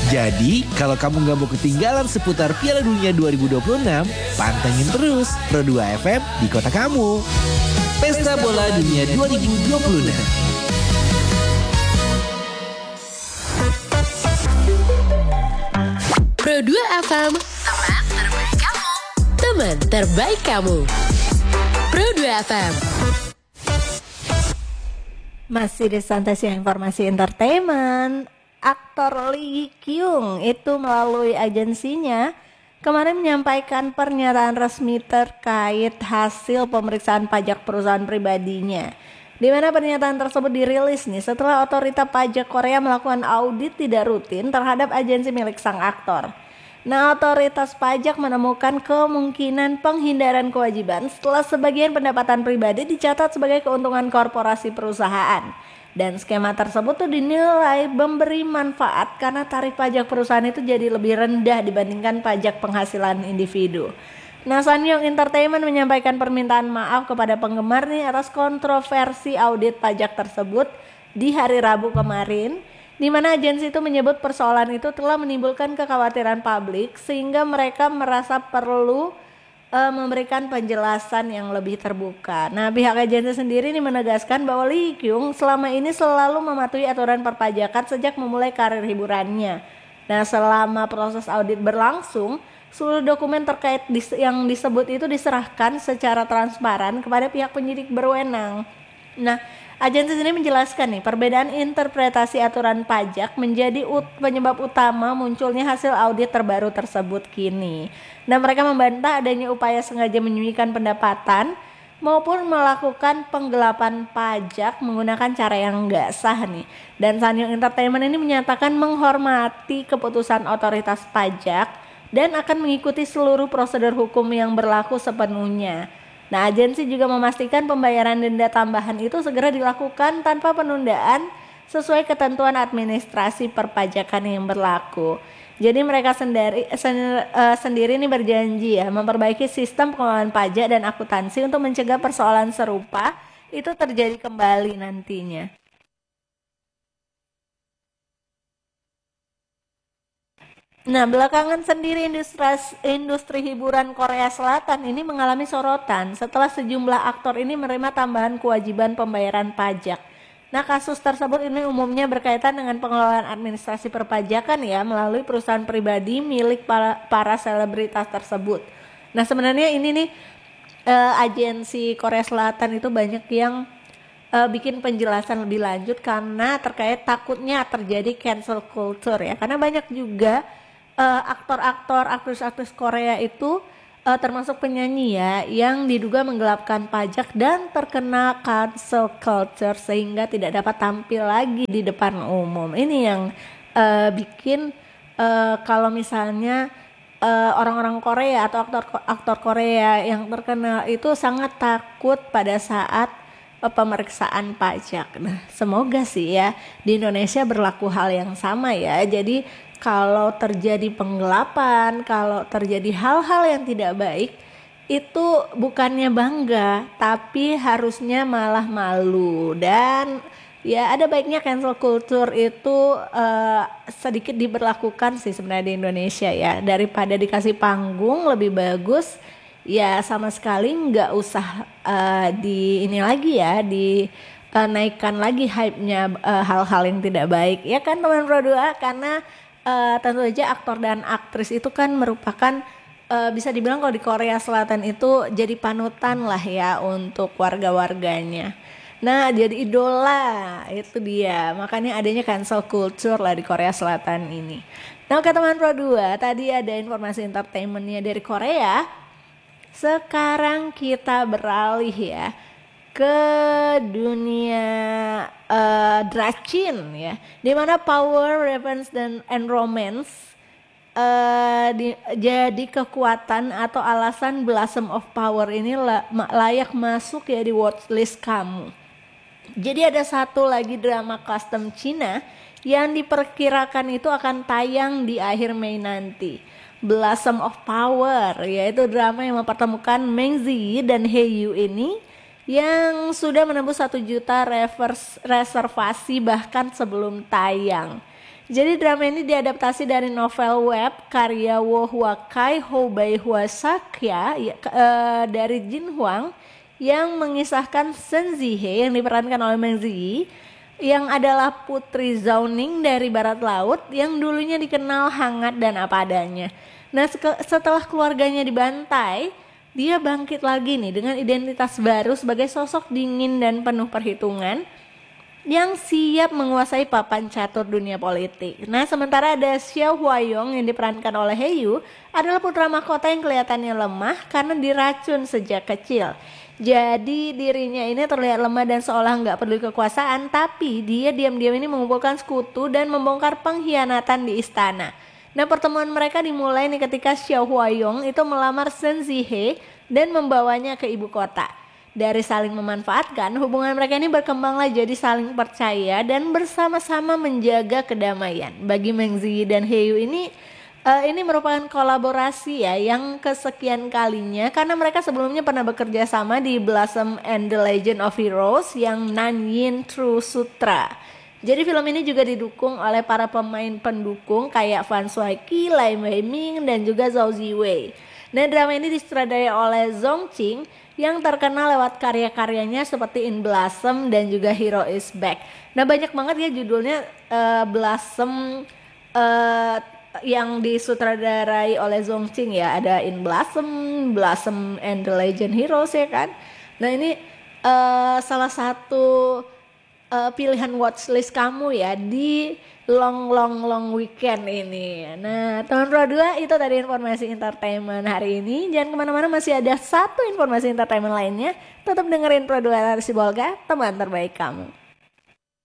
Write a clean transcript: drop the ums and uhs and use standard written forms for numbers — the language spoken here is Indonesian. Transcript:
Jadi, kalau kamu nggak mau ketinggalan seputar Piala Dunia 2026, pantengin terus Pro 2 FM di kota kamu. Pesta Bola Dunia 2026. Pro 2 FM, teman terbaik kamu. Teman terbaik kamu. Pro 2 FM. Masih di Santai Siang Informasi Entertainment. Aktor Lee Kyung itu melalui agensinya kemarin menyampaikan pernyataan resmi terkait hasil pemeriksaan pajak perusahaan pribadinya. Di mana pernyataan tersebut dirilis nih setelah otoritas pajak Korea melakukan audit tidak rutin terhadap agensi milik sang aktor. Nah, otoritas pajak menemukan kemungkinan penghindaran kewajiban setelah sebagian pendapatan pribadi dicatat sebagai keuntungan korporasi perusahaan. Dan skema tersebut tuh dinilai memberi manfaat karena tarif pajak perusahaan itu jadi lebih rendah dibandingkan pajak penghasilan individu. Nah, Sanyong Entertainment menyampaikan permintaan maaf kepada penggemar nih atas kontroversi audit pajak tersebut di hari Rabu kemarin, di mana agensi itu menyebut persoalan itu telah menimbulkan kekhawatiran publik sehingga mereka merasa perlu memberikan penjelasan yang lebih terbuka. Nah, pihak agensi sendiri ini menegaskan bahwa Lee Kyung selama ini selalu mematuhi aturan perpajakan sejak memulai karir hiburannya. Nah, selama proses audit berlangsung, seluruh dokumen terkait yang disebut itu diserahkan secara transparan kepada pihak penyidik berwenang. Nah, agensi sendiri menjelaskan nih, perbedaan interpretasi aturan pajak menjadi penyebab utama munculnya hasil audit terbaru tersebut kini. Dan mereka membantah adanya upaya sengaja menyembunyikan pendapatan maupun melakukan penggelapan pajak menggunakan cara yang enggak sah nih. Dan Sanyong Entertainment ini menyatakan menghormati keputusan otoritas pajak dan akan mengikuti seluruh prosedur hukum yang berlaku sepenuhnya. Nah, agensi juga memastikan pembayaran denda tambahan itu segera dilakukan tanpa penundaan sesuai ketentuan administrasi perpajakan yang berlaku. Jadi mereka sendiri ini berjanji ya memperbaiki sistem pengelolaan pajak dan akuntansi untuk mencegah persoalan serupa itu terjadi kembali nantinya. Nah, belakangan sendiri industri hiburan Korea Selatan ini mengalami sorotan setelah sejumlah aktor ini menerima tambahan kewajiban pembayaran pajak. Nah, kasus tersebut ini umumnya berkaitan dengan pengelolaan administrasi perpajakan ya melalui perusahaan pribadi milik para selebritas tersebut. Nah, sebenarnya ini nih agensi Korea Selatan itu banyak yang bikin penjelasan lebih lanjut karena terkait takutnya terjadi cancel culture ya. Karena banyak juga aktor-aktor, aktris-aktris Korea itu termasuk penyanyi ya yang diduga menggelapkan pajak dan terkena cancel culture sehingga tidak dapat tampil lagi di depan umum. Ini yang bikin kalau misalnya orang-orang Korea atau aktor Korea yang terkenal itu sangat takut pada saat pemeriksaan pajak. Nah, semoga sih ya di Indonesia berlaku hal yang sama ya. Jadi kalau terjadi penggelapan, kalau terjadi hal-hal yang tidak baik, itu bukannya bangga, tapi harusnya malah malu. Dan ya ada baiknya cancel culture itu sedikit diberlakukan sih sebenarnya di Indonesia ya. Daripada dikasih panggung lebih bagus, ya sama sekali nggak usah naikkan lagi hype-nya hal-hal yang tidak baik. Ya kan teman Pro 2, karena tentu saja aktor dan aktris itu kan merupakan bisa dibilang kalau di Korea Selatan itu jadi panutan lah ya untuk warga-warganya. Nah, jadi idola itu dia. Makanya adanya cancel culture lah di Korea Selatan ini. Nah, oke teman Pro 2, tadi ada informasi entertainmentnya dari Korea. Sekarang kita beralih ya ke dunia Dracin ya, dimana power, revenge and romance jadi kekuatan atau alasan Blossom of Power ini layak masuk ya di watchlist kamu. Jadi ada satu lagi drama custom Cina yang diperkirakan itu akan tayang di akhir Mei nanti. Blossom of Power yaitu drama yang mempertemukan Meng Ziyi dan Hye Yu ini yang sudah menembus 1 juta reservasi bahkan sebelum tayang. Jadi drama ini diadaptasi dari novel web karya Wo Hua Kai Ho Bai Hua Sakya dari Jin Huang yang mengisahkan Shen Zihe yang diperankan oleh Meng Ziyi yang adalah putri Zhao Ning dari barat laut yang dulunya dikenal hangat dan apa adanya. Nah, setelah keluarganya dibantai, dia bangkit lagi nih dengan identitas baru sebagai sosok dingin dan penuh perhitungan yang siap menguasai papan catur dunia politik. Nah, sementara ada Xiao Huayong yang diperankan oleh He Yu adalah putra mahkota yang kelihatannya lemah karena diracun sejak kecil. Jadi dirinya ini terlihat lemah dan seolah nggak perlu kekuasaan, tapi dia diam-diam ini mengumpulkan sekutu dan membongkar pengkhianatan di istana. Nah, pertemuan mereka dimulai nih ketika Xiao Huayong itu melamar Shen Zihe dan membawanya ke ibu kota. Dari saling memanfaatkan, hubungan mereka ini berkembanglah jadi saling percaya dan bersama-sama menjaga kedamaian. Bagi Meng Ziyi dan He Yu ini merupakan kolaborasi ya yang kesekian kalinya karena mereka sebelumnya pernah bekerja sama di Blossom and the Legend of Heroes yang Nanyin True Sutra. Jadi film ini juga didukung oleh para pemain pendukung kayak Fan Shuai-Qi, Lai Weiming dan juga Zhao Ziwei. Nah, drama ini disutradarai oleh Zhong Qing yang terkenal lewat karya-karyanya seperti In Blossom dan juga Hero is Back. Nah, banyak banget ya judulnya Blossom yang disutradarai oleh Zhong Qing ya. Ada In Blossom, Blossom and the Legend Heroes ya kan. Nah, ini salah satu pilihan watchlist kamu ya di long weekend ini. Nah, teman Pro 2 itu tadi informasi entertainment hari ini. Jangan kemana-mana, masih ada satu informasi entertainment lainnya. Tetap dengerin Pro 2 Sibolga, teman terbaik kamu.